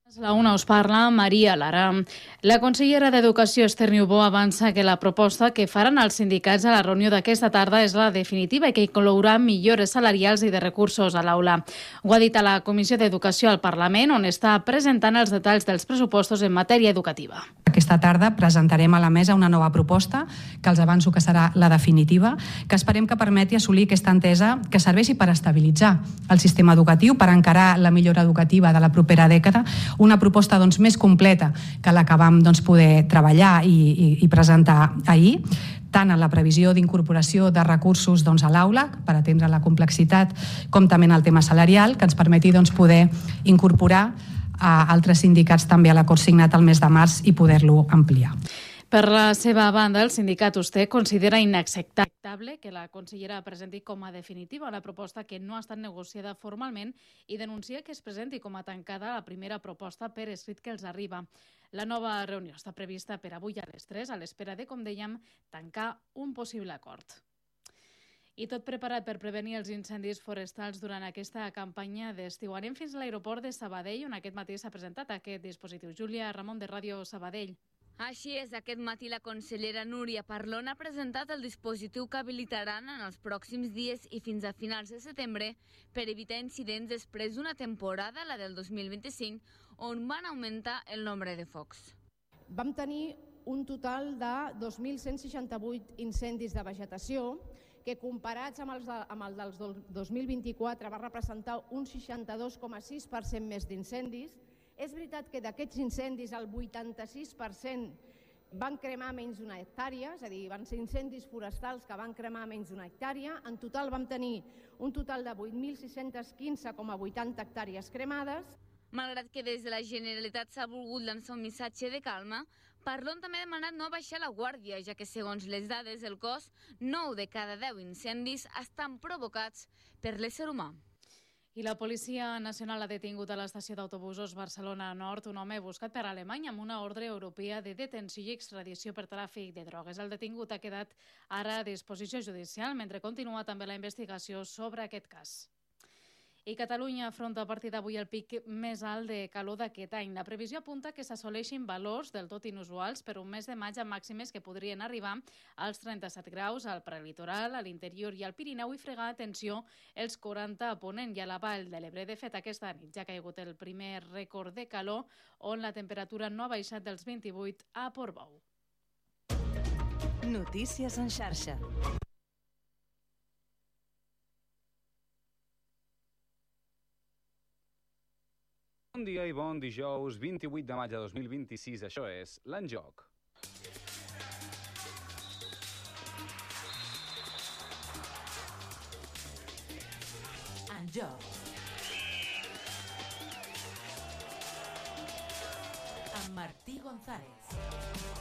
La una us parla Maria Lara. La consellera d'Educació, Esther Niubó, avança que la proposta que faran els sindicats a la reunió d'aquesta tarda és la definitiva i que inclourà millores salarials i de recursos a l'aula. Ho ha dit a la Comissió d'Educació al Parlament, on està presentant els detalls dels pressupostos en matèria educativa. Aquesta tarda presentarem a la mesa una nova proposta, que els avanço que serà la definitiva, que esperem que permeti assolir aquesta entesa que serveixi per estabilitzar el sistema educatiu, per encarar la millora educativa de la propera dècada, una proposta més completa que la que vam poder treballar i presentar ahir, tant en la previsió d'incorporació de recursos a l'aula per atendre la complexitat, com també en el tema salarial, que ens permeti poder incorporar a altres sindicats també a l'acord signat el mes de març i poder-lo ampliar. Per la seva banda, el sindicat USTE considera inacceptable que la consellera presenti com a definitiva la proposta que no ha estat negociada formalment i denuncia que es presenti com a tancada la primera proposta per escrit que els arriba. La nova reunió està prevista per avui a les 3, a l'espera de, com dèiem, tancar un possible acord. I tot preparat per prevenir els incendis forestals durant aquesta campanya d'estiu. Anem fins a l'aeroport de Sabadell, on aquest matí s'ha presentat aquest dispositiu. Júlia Ramon, de Ràdio Sabadell. Així és, aquest matí la consellera Núria Parlon ha presentat el dispositiu que habilitaran en els pròxims dies i fins a finals de setembre per evitar incidents després d'una temporada, la del 2025, on van augmentar el nombre de focs. Vam tenir un total de 2.168 incendis de vegetació, que comparats amb el del 2024 va representar un 62,6% més d'incendis. És veritat que d'aquests incendis el 86% van cremar menys d'una hectàrea, és a dir, van ser incendis forestals que van cremar menys d'una hectàrea. En total vam tenir un total de 8.615,80 hectàrees cremades. Malgrat que des de la Generalitat s'ha volgut lançar un missatge de calma, Parlon també ha demanat no baixar la guàrdia, ja que segons les dades del cos, 9 de cada 10 incendis estan provocats per l'ésser humà. I la Policia Nacional ha detingut a l'estació d'autobusos Barcelona Nord un home buscat per Alemanya amb una ordre europea de detenció i extradició per tràfic de drogues. El detingut ha quedat ara a disposició judicial, mentre continua també la investigació sobre aquest cas. I Catalunya afronta a partir d'avui el pic més alt de calor d'aquest any. La previsió apunta que s'assoleixin valors del tot inusuals per un mes de maig amb màximes que podrien arribar als 37 graus al prelitoral, a l'interior i al Pirineu i fregar, atenció, els 40 a Ponent i a la Vall de l'Ebre. De fet, aquesta nit ja ha caigut el primer rècord de calor, on la temperatura no ha baixat dels 28 a Portbou. Notícies en xarxa. Bon dia i bon dijous, 28 de maig de 2026. Això és l'En Joc. En Joc. Amb Martí González.